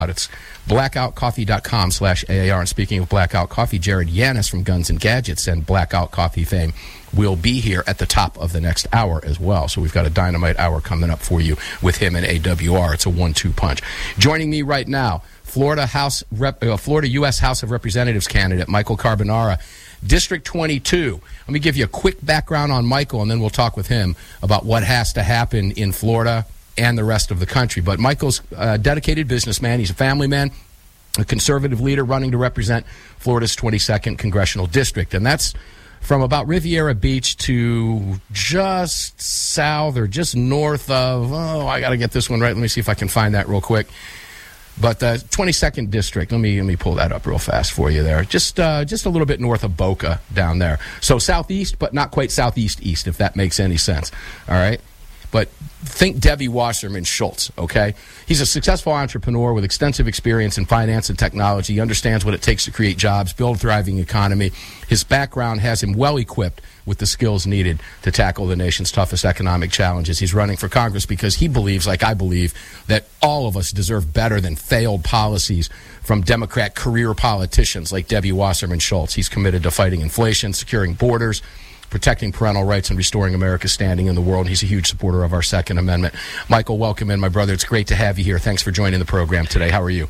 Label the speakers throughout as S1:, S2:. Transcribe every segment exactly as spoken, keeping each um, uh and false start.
S1: It's blackoutcoffee.com slash AAR. And speaking of Blackout Coffee, Jared Yanis from Guns and Gadgets and Blackout Coffee fame will be here at the top of the next hour as well. So we've got a dynamite hour coming up for you with him and A W R. It's a one two punch. Joining me right now, Florida House Rep, uh, Florida U S House of Representatives candidate Michael Carbonara, District twenty-two. Let me give you a quick background on Michael, and then we'll talk with him about what has to happen in Florida and the rest of the country. But Michael's a dedicated businessman. He's a family man, a conservative leader running to represent Florida's twenty-second congressional district. And that's from about Riviera Beach to just south or just north of, oh, I got to get this one right. Let me see if I can find that real quick. But the twenty-second district, let me let me pull that up real fast for you there. Just uh, just a little bit north of Boca down there. So southeast, but not quite southeast-east, if that makes any sense. All right? But think Debbie Wasserman Schultz, okay? He's a successful entrepreneur with extensive experience in finance and technology. He understands what it takes to create jobs, build a thriving economy. His background has him well equipped with the skills needed to tackle the nation's toughest economic challenges. He's running for Congress because he believes, like I believe, that all of us deserve better than failed policies from Democrat career politicians like Debbie Wasserman Schultz. He's committed to fighting inflation, securing borders, protecting parental rights, and restoring America's standing in the world. He's a huge supporter of our Second Amendment. Michael, welcome in, my brother. It's great to have you here. Thanks for joining the program today. How are you?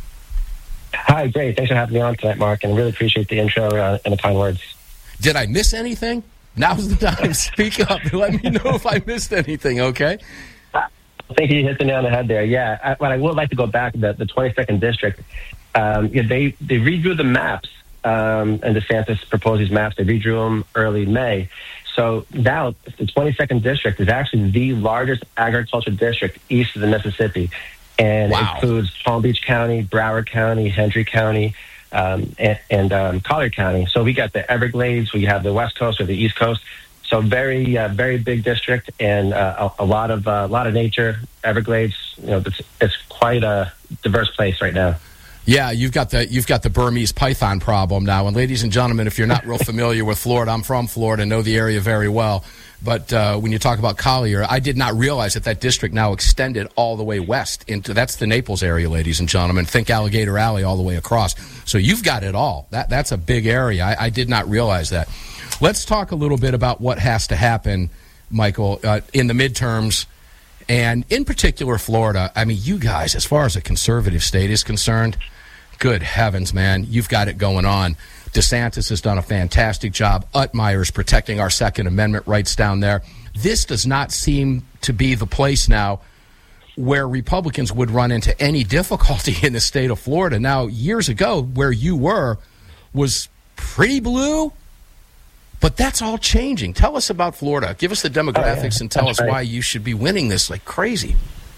S2: Hi, great. Thanks for having me on tonight, Mark, and I really appreciate the intro uh, and the kind words.
S1: Did I miss anything? Now's the time. Speak up and let me know if I missed anything, okay?
S2: I think you hit the nail on the head there. Yeah, I, but I would like to go back to the, the twenty-second district. Um, yeah, they, they redrew the maps. Um, and DeSantis proposed these maps. They redrew them early May. So now the twenty-second district is actually the largest agricultural district east of the Mississippi. And
S1: wow.
S2: It includes Palm Beach County, Broward County, Hendry County, um, and, and um, Collier County. So we got the Everglades, we have the West Coast or the East Coast. So very, uh, very big district and uh, a, a lot of uh, a lot of nature. Everglades, you know, it's, it's quite a diverse place right now.
S1: Yeah, you've got the you've got the Burmese python problem now. And ladies and gentlemen, if you're not real familiar with Florida, I'm from Florida, know the area very well. But uh, when you talk about Collier, I did not realize that that district now extended all the way west into that's the Naples area, ladies and gentlemen. Think Alligator Alley all the way across. So you've got it all. That that's a big area. I, I did not realize that. Let's talk a little bit about what has to happen, Michael, uh, in the midterms. And in particular, Florida, I mean, you guys, as far as a conservative state is concerned, good heavens, man, you've got it going on. DeSantis has done a fantastic job. Utmeyer's protecting our Second Amendment rights down there. This does not seem to be the place now where Republicans would run into any difficulty in the state of Florida. Now, years ago, where you were was pretty blue, but that's all changing. Tell us about Florida. Give us the demographics oh, yeah. and tell
S2: that's
S1: us
S2: right.
S1: why you should be winning this like crazy.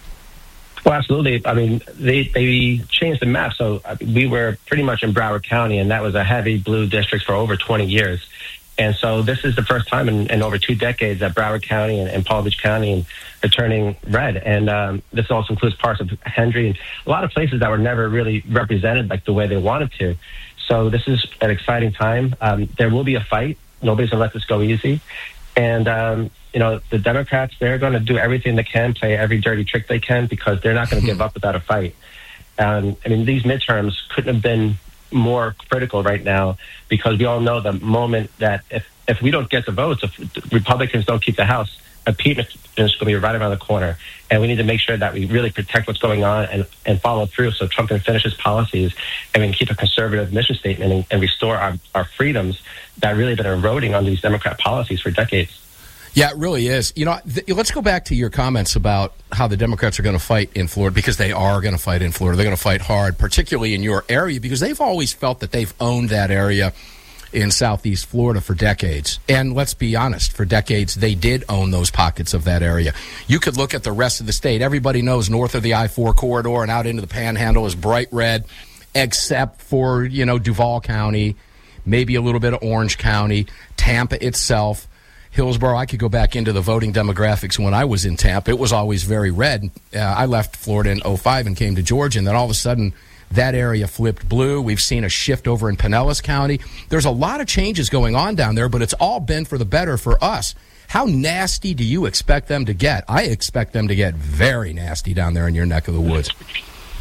S2: Well, absolutely. I mean, they, they changed the map. So we were pretty much in Broward County, and that was a heavy blue district for over twenty years. And so this is the first time in, in over two decades that Broward County and, and Palm Beach County are turning red. And um, this also includes parts of Hendry and a lot of places that were never really represented like the way they wanted to. So this is an exciting time. Um, there will be a fight. Nobody's going to let this go easy. And, um, you know, the Democrats, they're going to do everything they can, play every dirty trick they can, because they're not going to give up without a fight. Um, I mean, these midterms couldn't have been more critical right now, because we all know the moment that if, if we don't get the votes, if Republicans don't keep the House, impeachment is going to be right around the corner. And we need to make sure that we really protect what's going on and, and follow through so Trump can finish his policies and we can keep a conservative mission statement and, and restore our, our freedoms that really been eroding on these Democrat policies for decades.
S1: Yeah, it really is. You know, th- let's go back to your comments about how the Democrats are going to fight in Florida, because they are going to fight in Florida. They're going to fight hard, particularly in your area, because they've always felt that they've owned that area in Southeast Florida for decades. And let's be honest, for decades, they did own those pockets of that area. You could look at the rest of the state. Everybody knows north of the I four corridor and out into the Panhandle is bright red, except for, you know, Duval County, maybe a little bit of Orange County, Tampa itself. Hillsborough, I could go back into the voting demographics when I was in Tampa. It was always very red. Uh, I left Florida in oh five and came to Georgia, and then all of a sudden that area flipped blue. We've seen a shift over in Pinellas County. There's a lot of changes going on down there, but it's all been for the better for us. How nasty do you expect them to get? I expect them to get very nasty down there in your neck of the woods.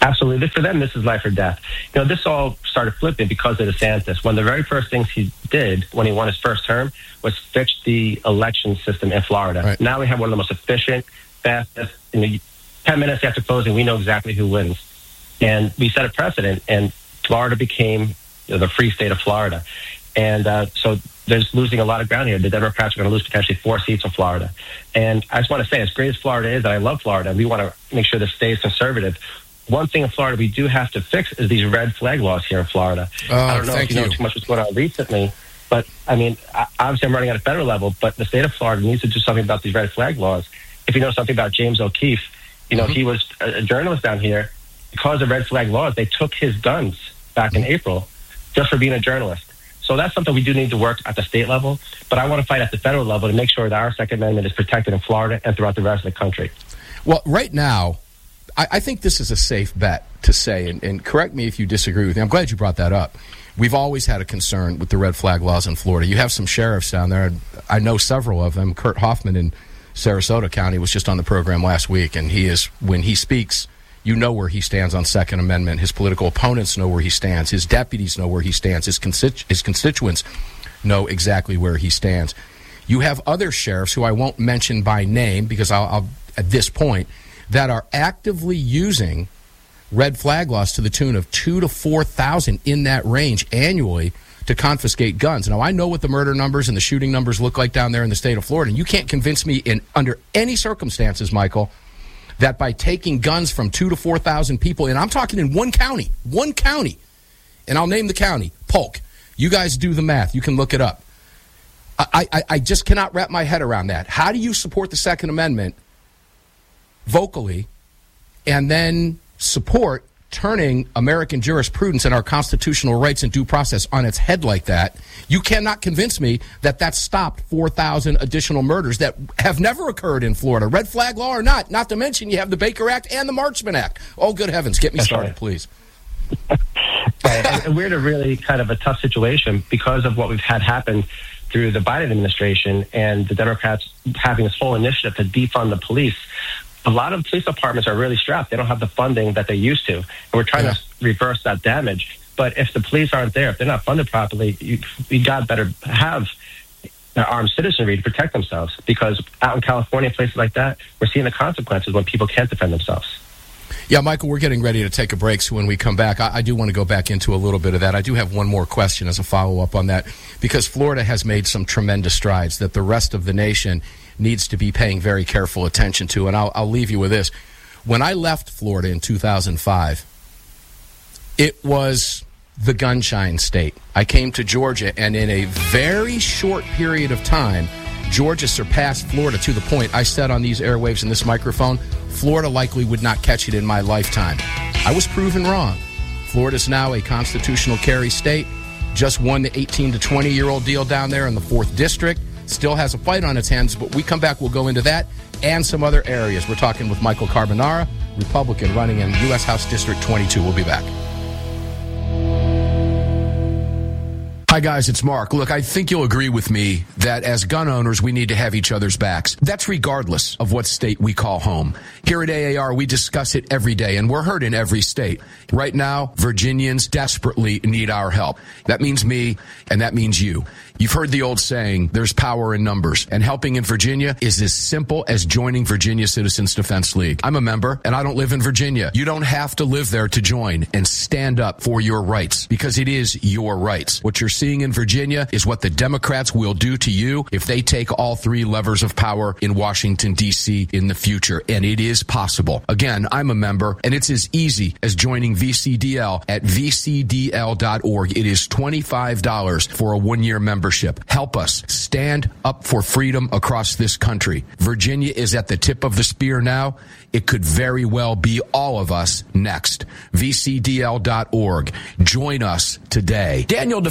S2: Absolutely. For them, this is life or death. You know, this all started flipping because of DeSantis. One of the very first things he did when he won his first term was fix the election system in Florida. Right. Now we have one of the most efficient, fastest, in the ten minutes after closing, we know exactly who wins. And we set a precedent, and Florida became, you know, the free state of Florida. And uh, so there's losing a lot of ground here. The Democrats are going to lose potentially four seats in Florida. And I just want to say, as great as Florida is, and I love Florida, and we want to make sure the state is conservative, one thing in Florida we do have to fix is these red flag laws here in Florida.
S1: Oh,
S2: I don't know if you,
S1: you
S2: know too much what's going on recently, but, I mean, obviously I'm running at a federal level, but the state of Florida needs to do something about these red flag laws. If you know something about James O'Keefe, you know, mm-hmm. he was a journalist down here. Because of red flag laws, they took his guns back in April just for being a journalist. So that's something we do need to work at the state level, but I want to fight at the federal level to make sure that our Second Amendment is protected in Florida and throughout the rest of the country.
S1: Well, right now, I, I think this is a safe bet to say, and, and correct me if you disagree with me. I'm glad you brought that up. We've always had a concern with the red flag laws in Florida. You have some sheriffs down there. I know several of them. Kurt Hoffman in Sarasota County was just on the program last week, and he is, when he speaks, you know where he stands on Second Amendment. His political opponents know where he stands. His deputies know where he stands. His, constitu- his constituents know exactly where he stands. You have other sheriffs who I won't mention by name because I'll, I'll at this point, that are actively using red flag laws to the tune of two to four thousand in that range annually to confiscate guns. Now, I know what the murder numbers and the shooting numbers look like down there in the state of Florida, and you can't convince me in under any circumstances, Michael, that by taking guns from two to four thousand people, and I'm talking in one county, one county, and I'll name the county, Polk. You guys do the math. You can look it up. I, I, I just cannot wrap my head around that. How do you support the Second Amendment vocally and then support turning American jurisprudence and our constitutional rights and due process on its head like that? You cannot convince me that that stopped four thousand additional murders that have never occurred in Florida, red flag law or not. Not to mention you have the Baker Act and the Marchman Act. Oh, good heavens, get me
S2: That's
S1: started,
S2: right.
S1: please.
S2: Right. And we're in a really kind of a tough situation because of what we've had happen through the Biden administration and the Democrats having this whole initiative to defund the police. A lot of police departments are really strapped. They don't have the funding that they used to. And we're trying yeah. to reverse that damage. But if the police aren't there, if they're not funded properly, you, you got better have armed citizenry to protect themselves. Because out in California, places like that, we're seeing the consequences when people can't defend themselves.
S1: Yeah, Michael, we're getting ready to take a break, so when we come back, I, I do want to go back into a little bit of that. I do have one more question as a follow-up on that, because Florida has made some tremendous strides that the rest of the nation needs to be paying very careful attention to, and I'll, I'll leave you with this. When I left Florida in two thousand five, it was the gunshine state. I came to Georgia, and in a very short period of time, Georgia surpassed Florida to the point I said on these airwaves and this microphone, Florida likely would not catch it in my lifetime. I was proven wrong. Florida is now a constitutional carry state, just won the eighteen to twenty-year-old deal down there in the fourth District, still has a fight on its hands, but we come back, we'll go into that and some other areas. We're talking with Michael Carbonara, Republican, running in U S House District twenty-two. We'll be back. Hi, guys, it's Mark. Look, I think you'll agree with me that as gun owners, we need to have each other's backs. That's regardless of what state we call home. Here at A A R, we discuss it every day, and we're heard in every state. Right now, Virginians desperately need our help. That means me, and that means you. You've heard the old saying, there's power in numbers, and helping in Virginia is as simple as joining Virginia Citizens Defense League. I'm a member, and I don't live in Virginia. You don't have to live there to join and stand up for your rights, because it is your rights. What you're seeing in Virginia is what the Democrats will do to you if they take all three levers of power in Washington, D C in the future, and it is possible. Again, I'm a member, and it's as easy as joining V C D L at v c d l dot org. It is twenty-five dollars for a one-year membership. Help us stand up for freedom across this country. Virginia is at the tip of the spear now. It could very well be all of us next. v c d l dot org. Join us today. Daniel Defense is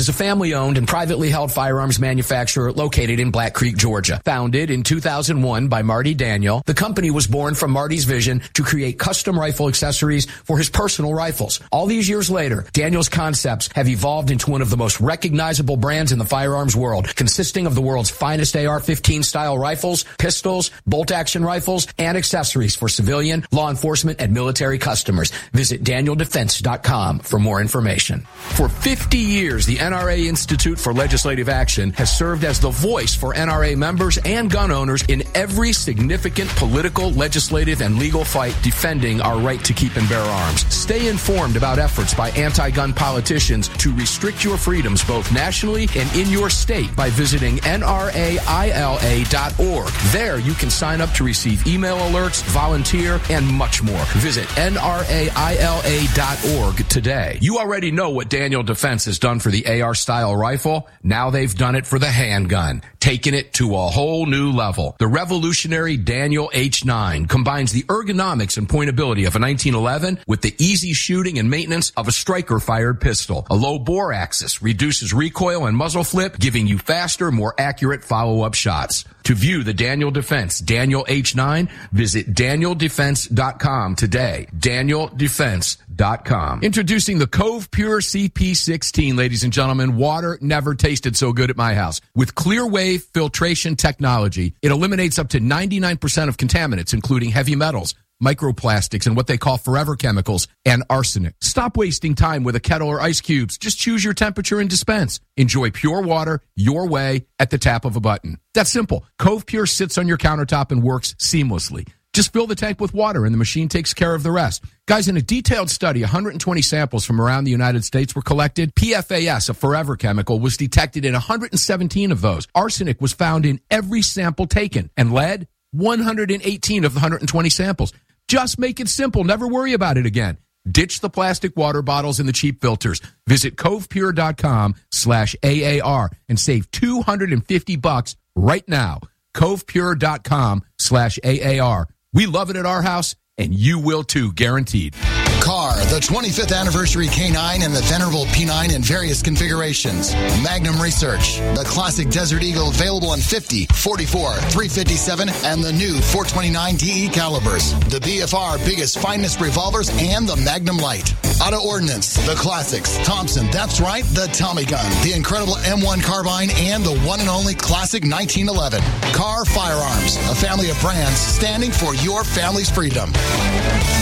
S3: is a family-owned and privately held firearms manufacturer located in Black Creek, Georgia. Founded in two thousand one by Marty Daniel, the company was born from Marty's vision to create custom rifle accessories for his personal rifles. All these years later, Daniel's concepts have evolved into one of the most recognizable brands in the firearms world, consisting of the world's finest A R fifteen style rifles, pistols, bolt-action rifles, and accessories for civilian, law enforcement, and military customers. Visit daniel defense dot com for more information. For fifty years, the N R A Institute for Legislative Action has served as the voice for N R A members and gun owners in every significant political, legislative, and legal fight defending our right to keep and bear arms. Stay informed about efforts by anti-gun politicians to restrict your freedoms both nationally and in your state by visiting N R A I L A dot org. There you can sign up to receive email alerts, volunteer, and much more. Visit N R A I L A dot org today. You already know what Daniel Defense has done for the A R-style rifle. Now they've done it for the handgun, taking it to a whole new level. The revolutionary Daniel H nine combines the ergonomics and pointability of a nineteen eleven with the easy shooting and maintenance of a striker-fired pistol. A low bore axis reduces recoil and muzzle flip, giving you faster, more accurate follow-up shots. To view the Daniel Defense Daniel H nine, visit daniel defense dot com today. daniel defense dot com. Introducing the Cove Pure C P sixteen, ladies and gentlemen. Water never tasted so good at my house. With clear wave filtration technology, it eliminates up to ninety-nine percent of contaminants, including heavy metals, microplastics, and what they call forever chemicals, and arsenic. Stop wasting time with a kettle or ice cubes. Just choose your temperature and dispense. Enjoy pure water your way at the tap of a button. That's simple. Cove Pure sits on your countertop and works seamlessly. Just fill the tank with water and the machine takes care of the rest. Guys, in a detailed study, one hundred twenty samples from around the United States were collected. P F A S, a forever chemical, was detected in one hundred seventeen of those. Arsenic was found in every sample taken. And lead, one hundred eighteen of the one hundred twenty samples. Just make it simple. Never worry about it again. Ditch the plastic water bottles and the cheap filters. Visit covepure dot com slash A A R and save two hundred fifty bucks right now. covepure dot com slash A A R. We love it at our house, and you will too, guaranteed.
S4: Car, the twenty-fifth anniversary K nine and the venerable P nine in various configurations. Magnum Research, the classic Desert Eagle available in fifty, forty-four, three fifty-seven, and the new four twenty-nine D E calibers. The B F R biggest, finest revolvers, and the Magnum Light. Auto Ordnance, the classics. Thompson, that's right, the Tommy gun. The incredible M one carbine, and the one and only classic nineteen eleven. Car Firearms, a family of brands standing for your family's freedom.